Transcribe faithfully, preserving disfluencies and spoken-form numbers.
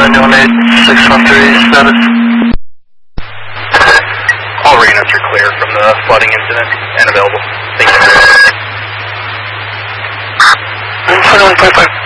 nine one eight, six one three status. All units are clear from the flooding incident and available. Thank you. one five one five five.